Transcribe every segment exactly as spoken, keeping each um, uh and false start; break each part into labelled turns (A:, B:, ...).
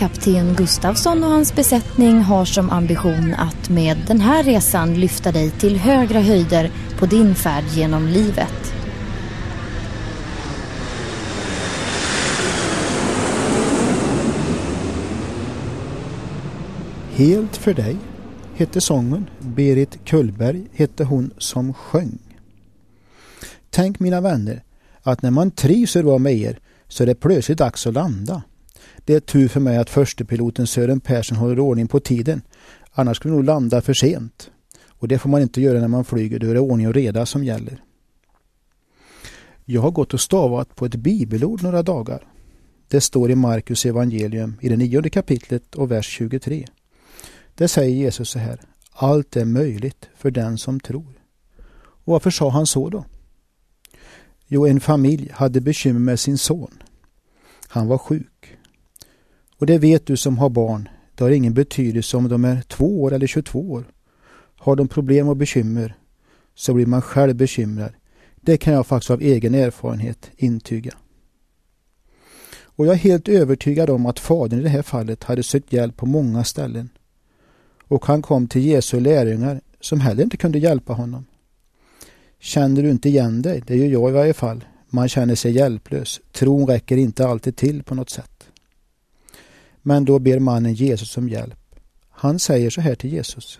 A: Kapten Gustafsson och hans besättning har som ambition att med den här resan lyfta dig till högre höjder på din färd genom livet.
B: Helt för dig hette sången. Berit Kullberg hette hon som sjöng. Tänk mina vänner, att när man trivs att vara med er så är det plötsligt dags att landa. Det är tur för mig att förstepiloten Sören Persson håller ordning på tiden. Annars skulle vi nog landa för sent. Och det får man inte göra när man flyger, då är det ordning och reda som gäller. Jag har gått och stavat på ett bibelord några dagar. Det står i Markus evangelium i det nionde kapitlet och vers tjugotre. Det säger Jesus så här: allt är möjligt för den som tror. Och varför sa han så då? Jo, en familj hade bekymmer med sin son. Han var sjuk. Och det vet du som har barn. Det har ingen betydelse om de är två år eller tjugotvå år. Har de problem och bekymmer så blir man själv bekymrad. Det kan jag faktiskt av egen erfarenhet intyga. Och jag är helt övertygad om att fadern i det här fallet hade sökt hjälp på många ställen. Och han kom till Jesu lärjungar som heller inte kunde hjälpa honom. Känner du inte igen dig? Det gör jag i varje fall. Man känner sig hjälplös. Tron räcker inte alltid till på något sätt. Men då ber mannen Jesus om hjälp. Han säger så här till Jesus: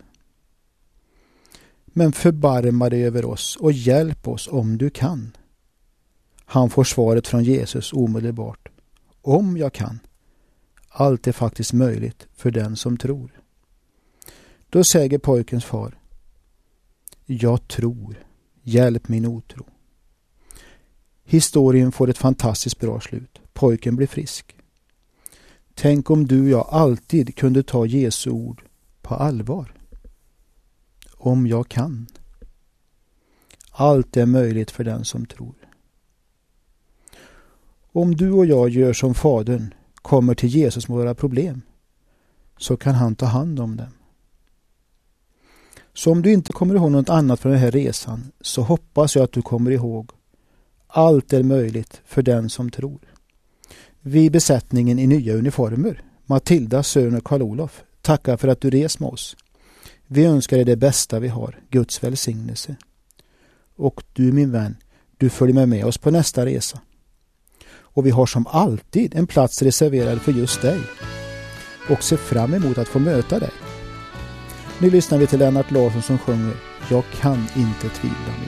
B: men förbarma dig över oss och hjälp oss om du kan. Han får svaret från Jesus omedelbart: om jag kan. Allt är faktiskt möjligt för den som tror. Då säger pojkens far: jag tror, hjälp min otro. Historien får ett fantastiskt bra slut. Pojken blir frisk. Tänk om du och jag alltid kunde ta Jesu ord på allvar. Om jag kan. Allt är möjligt för den som tror. Om du och jag gör som fadern, kommer till Jesus med våra problem, så kan han ta hand om dem. Så om du inte kommer ihåg något annat från den här resan, så hoppas jag att du kommer ihåg: allt är möjligt för den som tror. Vi besättningen i nya uniformer, Matilda, Sören och Karl-Olof, tackar för att du res med oss. Vi önskar dig det bästa vi har, Guds välsignelse. Och du min vän, du följer med, med oss på nästa resa. Och vi har som alltid en plats reserverad för just dig. Och ser fram emot att få möta dig. Nu lyssnar vi till Lennart Larsson som sjunger: jag kan inte tvivla mer.